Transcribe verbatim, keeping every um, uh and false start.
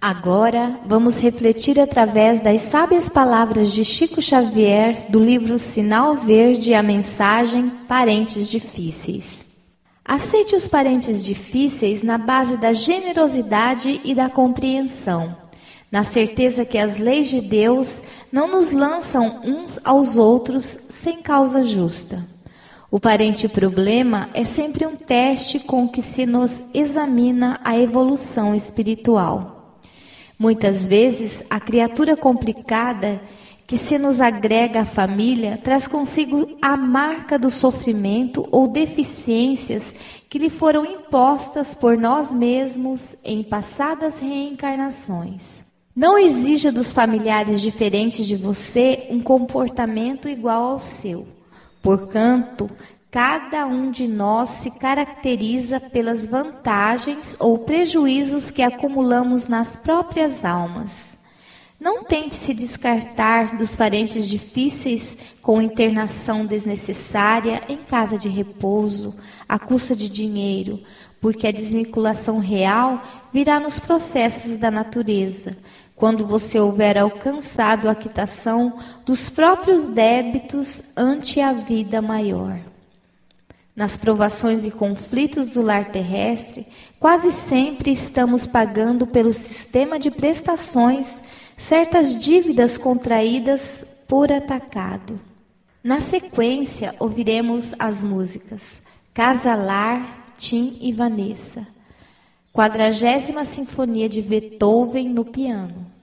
Agora, vamos refletir através das sábias palavras de Chico Xavier do livro Sinal Verde, a mensagem Parentes Difíceis. Aceite os parentes difíceis na base da generosidade e da compreensão, na certeza que as leis de Deus não nos lançam uns aos outros sem causa justa. O parente problema é sempre um teste com que se nos examina a evolução espiritual. Muitas vezes, a criatura complicada que se nos agrega à família traz consigo a marca do sofrimento ou deficiências que lhe foram impostas por nós mesmos em passadas reencarnações. Não exija dos familiares diferentes de você um comportamento igual ao seu. Portanto, cada um de nós se caracteriza pelas vantagens ou prejuízos que acumulamos nas próprias almas. Não tente se descartar dos parentes difíceis com internação desnecessária em casa de repouso, à custa de dinheiro, porque a desvinculação real virá nos processos da natureza, quando você houver alcançado a quitação dos próprios débitos ante a vida maior. Nas provações e conflitos do lar terrestre, quase sempre estamos pagando pelo sistema de prestações certas dívidas contraídas por atacado. Na sequência, ouviremos as músicas Casa Lar, Tim e Vanessa, quadragésima Sinfonia de Beethoven no piano.